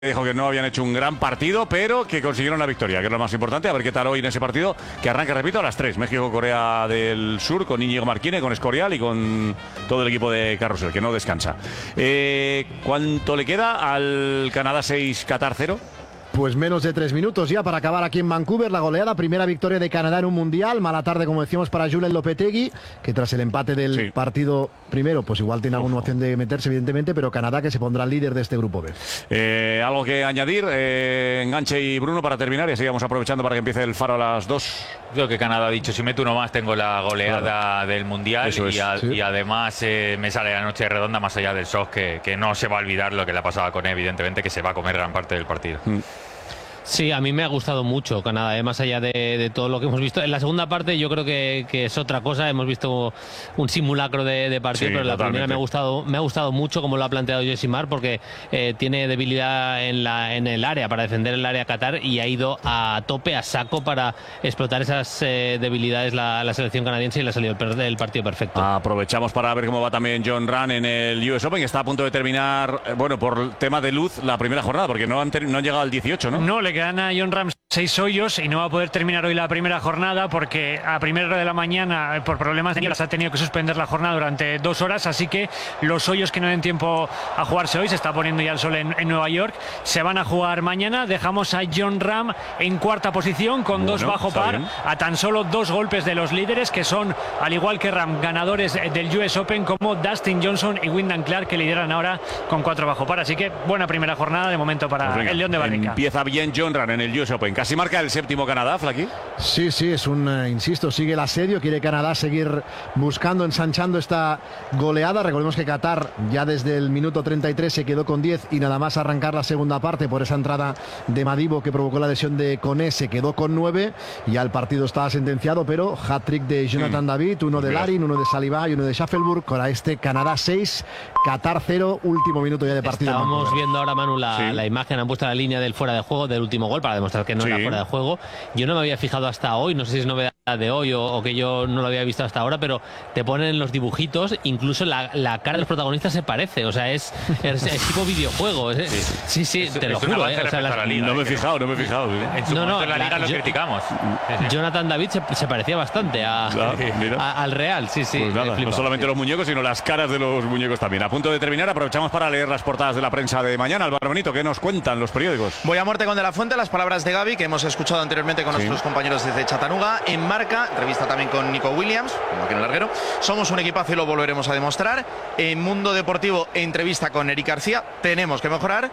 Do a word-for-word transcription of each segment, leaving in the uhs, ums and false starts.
Dijo que no habían hecho un gran partido, pero que consiguieron la victoria, que es lo más importante. A ver qué tal hoy en ese partido, que arranca, repito, a las tres. México-Corea del Sur, con Íñigo Martínez, con Escorial y con todo el equipo de Carrusel, que no descansa. Eh, ¿Cuánto le queda al Canadá seis, Qatar cero? Pues menos de tres minutos ya para acabar aquí en Vancouver la goleada, primera victoria de Canadá en un mundial, mala tarde como decíamos para Julen Lopetegui, que tras el empate del sí. partido primero, pues igual tiene alguna opción de meterse evidentemente, pero Canadá que se pondrá líder de este grupo B. Eh, algo que añadir, eh, Enganche y Bruno para terminar y sigamos aprovechando para que empiece el Faro a las dos. Creo que Canadá ha dicho, si meto uno más tengo la goleada claro. del mundial es, y, a, ¿sí? y además eh, me sale la noche redonda más allá del shock, que, que no se va a olvidar lo que le ha pasado con él, evidentemente, que se va a comer gran parte del partido. Mm. Sí, a mí me ha gustado mucho Canadá, ¿eh? Más allá de, de todo lo que hemos visto. En la segunda parte yo creo que, que es otra cosa, hemos visto un simulacro de, de partido, sí, pero en la totalmente. primera me ha gustado me ha gustado mucho como lo ha planteado Josimar, porque eh, tiene debilidad en, la, en el área, para defender el área Qatar, y ha ido a tope, a saco, para explotar esas eh, debilidades la, la selección canadiense, y le ha salido el, el partido perfecto. Aprovechamos para ver cómo va también Jon Rahm en el U S Open, que está a punto de terminar, eh, bueno, por tema de luz, la primera jornada, porque no han, no han llegado al dieciocho, ¿no? No, le quedan a Jon Rahm seis hoyos y no va a poder terminar hoy la primera jornada porque a primera hora de la mañana, por problemas de nieblas, ha tenido que suspender la jornada durante dos horas, así que los hoyos que no den tiempo a jugarse hoy, se está poniendo ya el sol en, en Nueva York, se van a jugar mañana. Dejamos a Jon Rahm en cuarta posición con bueno, dos bajo par, bien. a tan solo dos golpes de los líderes, que son, al igual que Rahm, ganadores del U S Open, como Dustin Johnson y Wyndham Clark, que lideran ahora con cuatro bajo par. Así que buena primera jornada de momento para pues venga, el León de Barrica. Empieza bien Jon Rahm en el U S Open. Casi marca el séptimo Canadá, Flaqui. Sí, sí, es un, uh, insisto, sigue el asedio, quiere Canadá seguir buscando, ensanchando esta goleada. Recordemos que Qatar ya desde el minuto treinta y tres se quedó con diez y nada más arrancar la segunda parte por esa entrada de Madibo que provocó la lesión de Koné, se quedó con nueve. Ya el partido estaba sentenciado, pero hat-trick de Jonathan mm. David, uno de Larin, uno de Saliba y uno de Schaffelburg, con este Canadá seis, Qatar cero, último minuto ya de partido. Estábamos viendo ahora, Manu, la, sí. la imagen, han puesto la línea del fuera de juego del último gol para demostrar que no sí. era fuera de juego. Yo no me había fijado hasta hoy, no sé si es novedad de hoy o, o que yo no lo había visto hasta ahora, pero te ponen los dibujitos, incluso la, la cara de los protagonistas se parece, o sea, es, es, es tipo videojuego. Es, sí, sí, sí es, te lo juro. Eh, o sea, la, la liga, no me he fijado, no me he fijado. ¿eh? En su no, no, en la liga la, lo yo, criticamos. Jonathan David se, se parecía bastante a, claro, a, al Real, sí, sí. Pues nada, no solamente los muñecos, sino las caras de los muñecos también. A punto de terminar, aprovechamos para leer las portadas de la prensa de mañana. Álvaro Benito, ¿qué nos cuentan los periódicos? Voy a muerte con De La Fuente, las palabras de Gaby que hemos escuchado anteriormente con sí. nuestros compañeros desde Chattanooga. En Marca, revista también con Nico Williams, como aquí en el larguero. Somos un equipazo y lo volveremos a demostrar. En Mundo Deportivo, entrevista con Eric García. Tenemos que mejorar.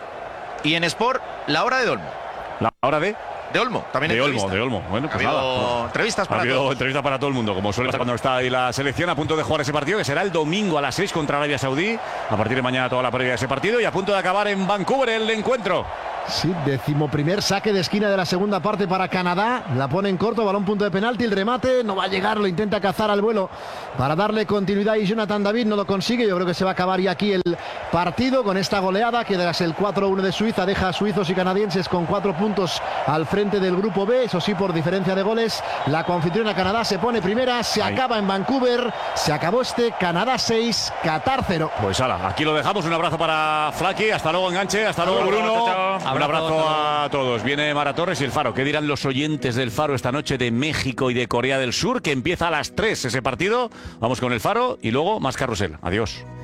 Y en Sport, la hora de Olmo. ¿La hora de? De Olmo, también de entrevista. Olmo, de Olmo. Bueno, pues ha habido nada. entrevistas para ha habido todos. entrevistas para todo el mundo, como suele ser cuando está ahí la selección, a punto de jugar ese partido, que será el domingo a las seis contra Arabia Saudí. A partir de mañana toda la previa de ese partido y a punto de acabar en Vancouver el encuentro. Sí, decimoprimer saque de esquina de la segunda parte para Canadá. La pone en corto, balón punto de penalti, el remate no va a llegar, lo intenta cazar al vuelo para darle continuidad y Jonathan David no lo consigue. Yo creo que se va a acabar ya aquí el partido con esta goleada que tras el cuatro uno de Suiza deja a suizos y canadienses con cuatro puntos al frente del grupo B. Eso sí, por diferencia de goles, la coanfitriona Canadá se pone primera, se Ahí. acaba en Vancouver, se acabó este Canadá seis, Qatar cero. Pues ala, aquí lo dejamos, un abrazo para Flaqui, hasta luego Enganche, hasta luego Bruno. Chao, chao. Un abrazo a todos. Viene Mara Torres y el Faro. ¿Qué dirán los oyentes del Faro esta noche de México y de Corea del Sur? Que empieza a las tres ese partido. Vamos con el Faro y luego más carrusel. Adiós.